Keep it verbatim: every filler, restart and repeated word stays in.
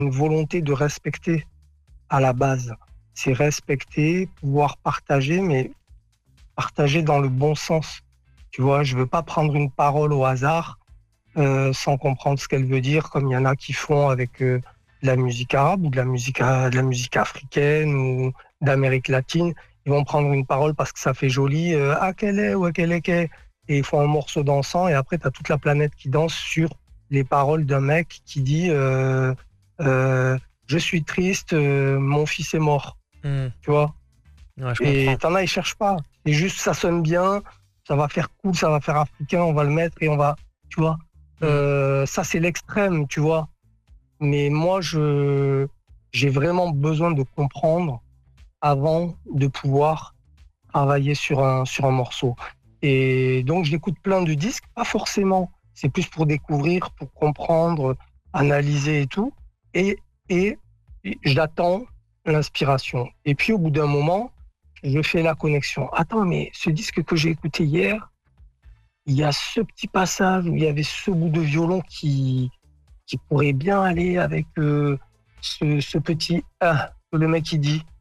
une volonté de respecter à la base. C'est respecter, pouvoir partager, mais partager dans le bon sens. Tu vois, je veux pas prendre une parole au hasard euh, sans comprendre ce qu'elle veut dire, comme il y en a qui font avec euh, de la musique arabe ou de la musique, a- de la musique africaine ou d'Amérique latine. Ils vont prendre une parole parce que ça fait joli, euh, ah quelle est, ou quelle est, qu'est. Et ils font un morceau dansant et après tu as toute la planète qui danse sur les paroles d'un mec qui dit euh, euh, je suis triste, euh, mon fils est mort, Hmm. tu vois. Ouais, je Et comprends. t'en as, ils cherchent pas. C'est juste, ça sonne bien, ça va faire cool, ça va faire africain, on va le mettre et on va, tu vois. Hmm. Euh, ça, c'est l'extrême, tu vois. Mais moi, je, j'ai vraiment besoin de comprendre avant de pouvoir travailler sur un, sur un morceau. Et donc, j'écoute plein de disques, pas forcément. C'est plus pour découvrir, pour comprendre, analyser et tout. Et, et j'attends l'inspiration. Et puis, au bout d'un moment, je fais la connexion. Attends, mais ce disque que j'ai écouté hier, il y a ce petit passage où il y avait ce bout de violon qui, qui pourrait bien aller avec euh, ce, ce petit ah que le mec il dit.